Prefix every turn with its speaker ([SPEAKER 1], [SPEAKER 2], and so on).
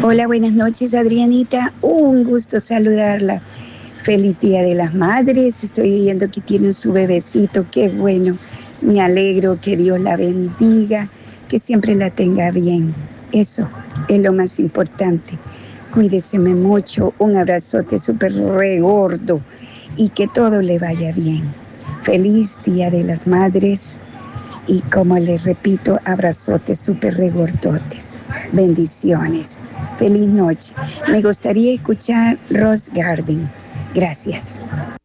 [SPEAKER 1] Hola, buenas noches, Adrianita. Un gusto saludarla. Feliz Día de las Madres. Estoy viendo que tiene su bebecito. Qué bueno. Me alegro, que Dios la bendiga, que siempre la tenga bien. Eso es lo más importante. Cuídeseme mucho. Un abrazote súper regordo y que todo le vaya bien. Feliz Día de las Madres. Y como les repito, abrazotes súper regordotes. Bendiciones. Feliz noche. Me gustaría escuchar Rose Garden. Gracias.